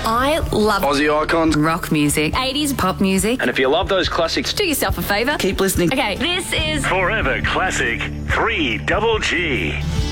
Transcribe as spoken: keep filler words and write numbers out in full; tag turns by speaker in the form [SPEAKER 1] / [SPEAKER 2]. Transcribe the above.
[SPEAKER 1] I love
[SPEAKER 2] Aussie icons,
[SPEAKER 1] rock music, eighties pop music.
[SPEAKER 2] and if you love those classics,
[SPEAKER 1] Do yourself a favour.
[SPEAKER 2] keep listening.
[SPEAKER 1] Okay, this is
[SPEAKER 3] Forever Classic three Double G.